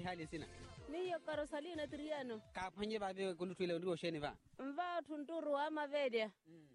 hali sina. Niyo Carosalina Triano. Ka phanye ba be kulutwile ndio sheni va. Mva tunturu ama vedia.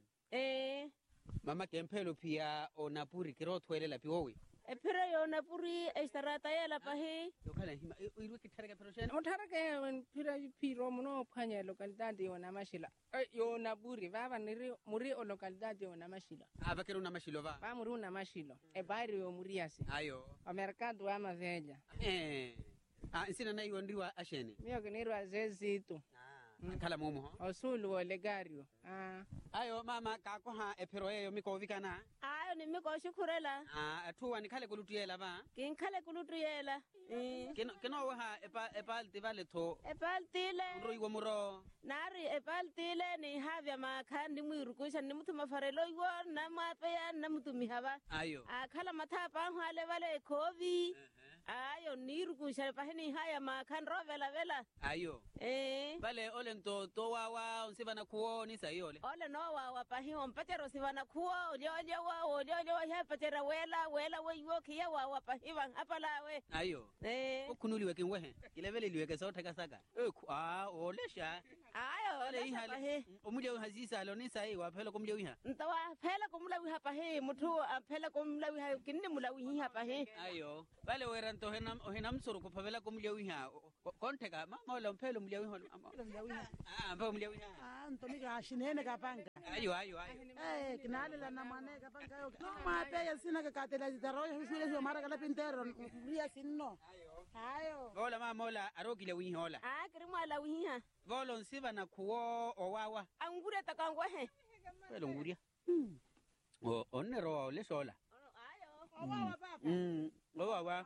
Mama kempelo pia onapuri kiro twele pi wowe. Epira yo napuri estarata yela pahi. Lokala hima irwe kithareka pero sheni. Muthareke pira piro muno phanya localidade yona mashila. Yo napuri baba niri muri o localidade yona mashila. Abakero na mashilo va. Ba muri una mashilo. E bairro muriasi. Ayo. O mercado ama velha. Insina na iwo ndiwa asheni. Mio kinirwa zezito. Kala momo. Osulu o legario. Ayo mama kako ha epero yeyo miko vikana. Ayo ni miko shukurela. Atuwa ni kale kulutuyela ba. Kin kale kulutuyela. Kino ha epal tivale to. Epal tile. Muro iwo muro. Nari epal tile ni havya makandi muirukusha ni mtu mafarelo iwo na mapeya na mtu mihaba. Ayo. Kala matapa hale vale kovi. Ayo nirukusha pahini haya makandi vela. Ayo. Vale ole to wawa unsivana kuoni sayole. Ole no wawa pahi ompatero sivana kuo olio ya patera wela weyo kia wawa pahi van apalawe. Ayo. Okunuliwe kinwehe. Kilevele liweke sauta kasaka. Olesha. Ayo ole ihale. Omulya uhazisa alonisa waphela kumlya uha. Ntawa phela kumlya uha pahi mutu phela kumlya uha kinni mula uha pahi. Ayo. Vale weranto hena msuru kupavela kumlya uha. Konteka mama ole mphelo mlya uha. Mpa mlya uha. Ntonika ashinene kapanga. Ayo. Kinalela na mane kapanga yo. No mapeya sina ka katela ditaroyo sile sio mara kala pintero. Ria sinno. Ayo. Vola mama ola arokile uha ola. Kirimo la uha. Volo nsiva na kuo owawa. Angure takangwe. Velo nguria. Onero le sola. Ayo. Owawa papa. Owawa.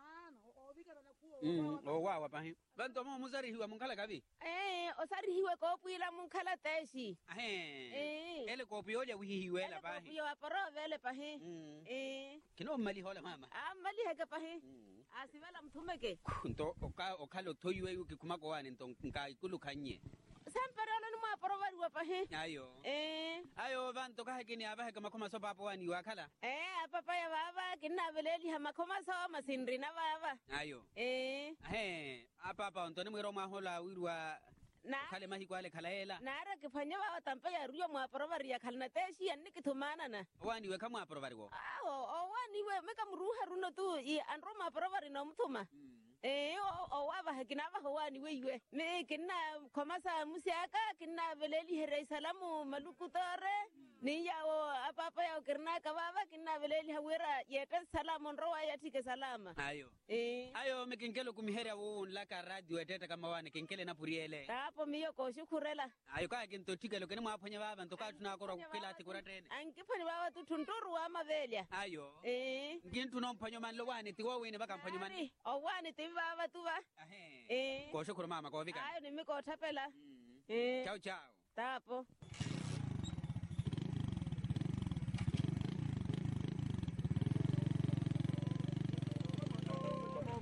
Owawa pahi. Bantu mo musari hiwa munkala kabi. Osari hiwe kopwila munkala teshi. Ele kopi oja wihiwela pahi. Kopi aporo vele pahi. Kino mali hola mama. Mali heke pahi. Asivela mthumeke. Nto okalo toywe ukikumako wane nto nka ikulukanye. Samperolo ni mwa porovari wa pahi. Ayo. Ayo bantu kahekini abahe kama koma so papo wani wakala. Papa ya baba kina veleli hama koma so masindri na baba. Ayo. Papa ntoni mwiro mahola wirwa kale mahi kwale kalaela. Nara kifanya baba tampa ya ruyo mwa porovari ya kalna teshi ya nikitumana na. Wani we kama porovari go. Wani we meka mruha runo tu i andro mwa porovari no mtuma. Waba hakinaba hawani wewe me kina komasa musiaka kina veleli here salamu malukutore ni yao apapa yao kirna kababa kina veleli hawera yeta salamu nroa yatike salama. Ayo mekinkelo kumihera wo laka radio eteta kama wane kinkele na puriele hapo miyo ko shukurela. Ayo ka kinto tikelo kene mwaponya baba ntoka tunakora kukila ati kuratene ankipani baba tunturu ama velia. Ayo ngintu no mpanyo manlo wane tiwo wene baka mpanyo man wane baba tuba. Ko shukuru mama ko vika. Ayo nimiko tapela. Ciao ciao. Tapo.